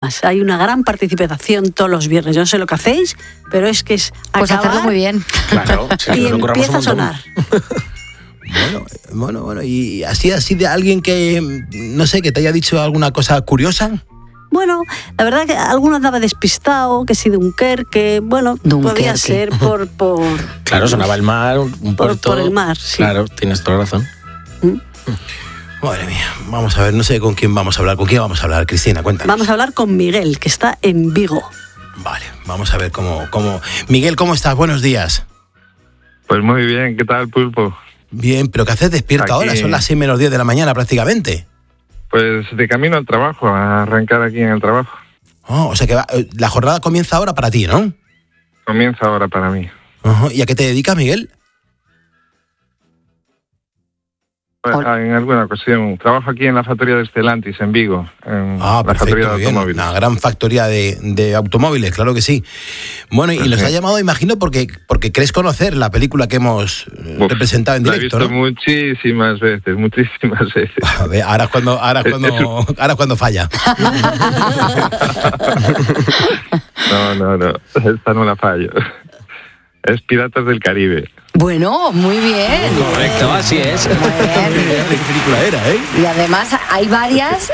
además. Hay una gran participación todos los viernes. Yo no sé lo que hacéis, pero es que es pues hacerlo muy bien. Claro, sí, y empieza a sonar. Bueno, y así de alguien que, no sé, que te haya dicho alguna cosa curiosa. Bueno, la verdad que alguno andaba despistado, que sí, Dunkerque, bueno, podía ser por... Claro, sonaba el mar, un puerto. Por el mar, sí. Claro, tienes toda razón. Madre mía, vamos a ver, no sé con quién vamos a hablar. ¿Con quién vamos a hablar, Cristina? Cuéntanos. Vamos a hablar con Miguel, que está en Vigo. Vale, vamos a ver cómo... Miguel, ¿cómo estás? Buenos días. Pues muy bien, ¿qué tal, Pulpo? Bien, pero ¿qué haces despierto ahora? Son las 6 menos 10 de la mañana prácticamente. Pues de camino al trabajo, a arrancar aquí en el trabajo. Oh, o sea que la jornada comienza ahora para ti, ¿no? Comienza ahora para mí. Uh-huh. ¿Y a qué te dedicas, Miguel? Pues, en alguna ocasión. Trabajo aquí en la factoría de Stellantis, en Vigo. La factoría de automóviles. Una gran factoría de automóviles, claro que sí. Bueno, y nos ha llamado, imagino, porque crees conocer la película que hemos representado en directo, la he visto, ¿no? muchísimas veces. A ver, ahora es cuando falla. No, esta no la fallo. Es Piratas del Caribe. Bueno, muy bien. Correcto, así es. ¿Qué película era, Y además hay varias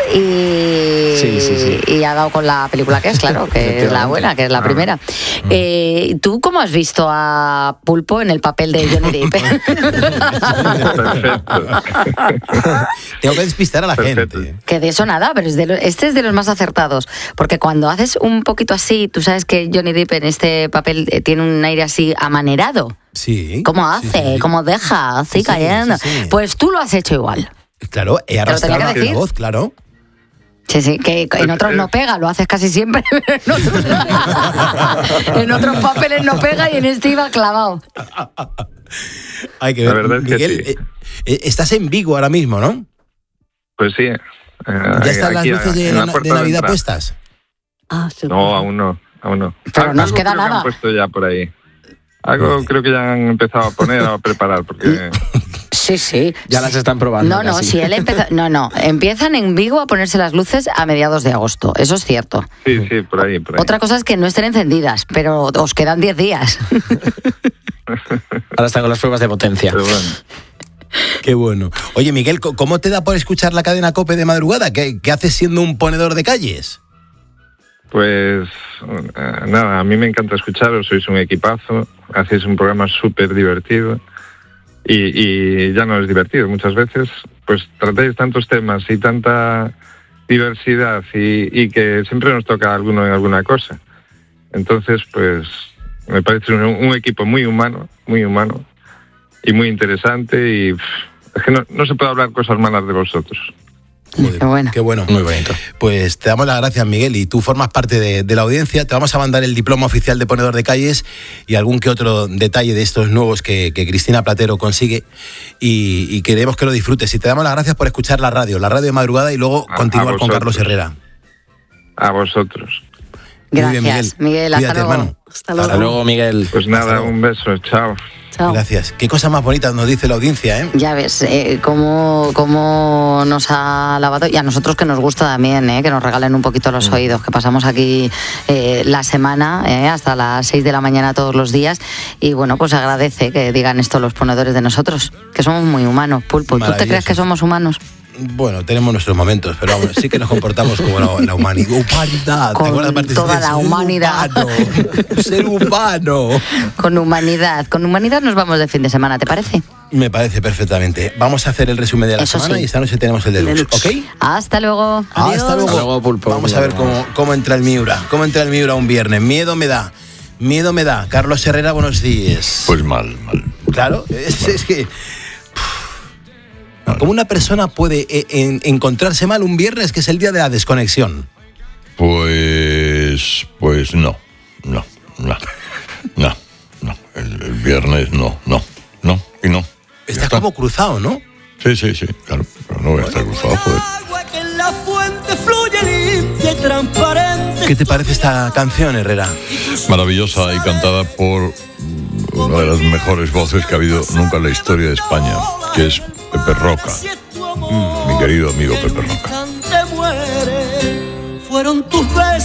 y ha dado con la película que es, claro, que es la buena, que es la primera. ¿Tú cómo has visto a Pulpo en el papel de Johnny Depp? Perfecto. Tengo que despistar a la gente. Que de eso nada, pero este es de los más acertados. Porque cuando haces un poquito así, tú sabes que Johnny Depp en este papel tiene un aire así amanerado. Sí. ¿Cómo hace? Sí. ¿Cómo deja? Así cayendo. Sí. Pues tú lo has hecho igual. Claro, he arrastrado la voz, claro. Sí, que en otros no pega, lo haces casi siempre. En otros papeles no pega y en este iba clavado. Hay que ver. La verdad es Miguel, que sí. Estás en Vigo ahora mismo, ¿no? Pues sí. ¿Ya están las luces de Navidad puestas? No, aún no. Pero no os queda nada. Han puesto ya por ahí. Algo creo que ya han empezado a poner, a preparar, porque... Sí. Ya las están probando. No, si él empezó... No, empiezan en Vigo a ponerse las luces a mediados de agosto, eso es cierto. Sí, por ahí. Otra cosa es que no estén encendidas, pero os quedan 10 días. Ahora están con las pruebas de potencia. Pero bueno. Qué bueno. Oye, Miguel, ¿cómo te da por escuchar la cadena COPE de madrugada? ¿Qué haces siendo un ponedor de calles? Pues nada, a mí me encanta escucharos, sois un equipazo, hacéis un programa súper divertido y ya no es divertido muchas veces, pues tratáis tantos temas y tanta diversidad y que siempre nos toca alguno en alguna cosa. Entonces, pues me parece un equipo muy humano y muy interesante y es que no se puede hablar cosas malas de vosotros. Joder, qué bueno. Muy bonito. Pues te damos las gracias, Miguel, y tú formas parte de la audiencia. Te vamos a mandar el diploma oficial de ponedor de calles y algún que otro detalle de estos nuevos que Cristina Platero consigue y queremos que lo disfrutes. Y te damos las gracias por escuchar la radio de madrugada y luego continuar con Carlos Herrera. A vosotros. Gracias, bien, Miguel. Cuídate, hasta luego. hermano. Hasta luego, Miguel. Pues nada, un beso, chao. Gracias. Qué cosas más bonitas nos dice la audiencia, ¿eh? Ya ves, cómo nos ha lavado, y a nosotros que nos gusta también, que nos regalen un poquito los oídos, que pasamos aquí la semana hasta las 6 de la mañana todos los días, y bueno, pues agradece que digan esto los ponedores de nosotros, que somos muy humanos, Pulpo. ¿Tú te crees que somos humanos? Bueno, tenemos nuestros momentos, pero vamos, sí que nos comportamos como la humanidad. Con toda la humanidad. Ser humano. Con humanidad nos vamos de fin de semana, ¿te parece? Me parece perfectamente. Vamos a hacer el resumen de la semana y esta noche tenemos el deluxe, ¿ok? Hasta luego. Adiós. Hasta luego, Pulpo. Vamos a ver cómo entra el Miura. ¿Cómo entra el Miura un viernes? Miedo me da. Carlos Herrera, buenos días. Pues mal. Claro, es que... ¿Cómo una persona puede encontrarse mal un viernes, que es el día de la desconexión? Pues no. El viernes no. Está como cruzado, ¿no? Sí, claro. Pero no voy a estar cruzado, joder. ¿Qué te parece esta canción, Herrera? Maravillosa y cantada por una de las mejores voces que ha habido nunca en la historia de España, que es Pepe Roca. Mi querido amigo Pepe Roca.